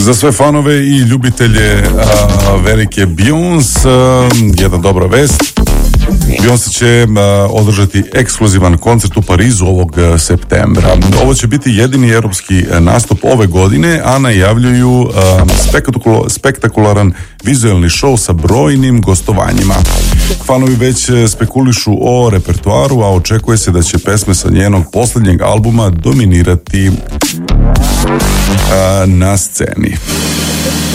Za sve fanove i ljubitelje velike Beyoncé, jedna dobra vest. Beyoncé će održati ekskluzivan koncert u Parizu ovog septembra. Ovo će biti jedini europski nastup ove godine, a najavljuju spektakularan vizuelni show sa brojnim gostovanjima. Fanovi već spekulišu o repertoaru, a očekuje se da će pesme sa njenog posljednjeg albuma dominirati na sceni.